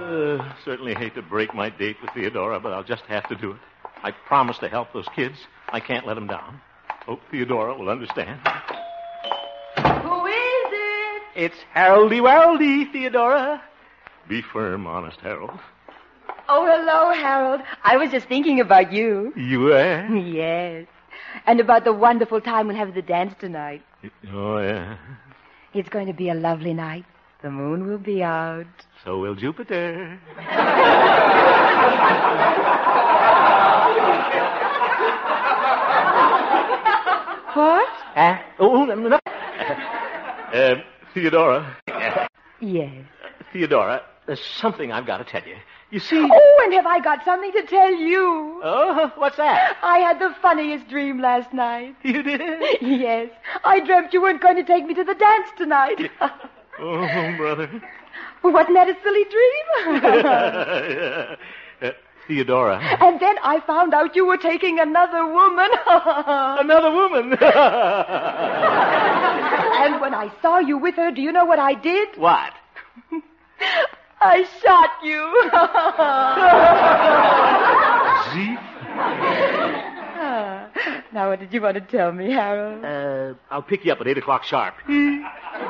Certainly hate to break my date with Theodora, but I'll just have to do it. I promised to help those kids. I can't let them down. Hope Theodora will understand. Who is it? It's Haroldy Waroldy, Theodora. Be firm, honest Harold. Oh, hello, Harold. I was just thinking about you. You were? Yes. And about the wonderful time we'll have at the dance tonight. Oh, yeah. It's going to be a lovely night. The moon will be out. So will Jupiter. What? No. Theodora. Yes. Theodora, there's something I've got to tell you. You see... Oh, and have I got something to tell you? Oh, what's that? I had the funniest dream last night. You did? Yes. I dreamt you weren't going to take me to the dance tonight. Oh, brother. Well, wasn't that a silly dream? Yeah. Theodora. And then I found out you were taking another woman. Another woman? And when I saw you with her, do you know what I did? What? I shot you. Zeke? Now, what did you want to tell me, Harold? I'll pick you up at 8 o'clock sharp.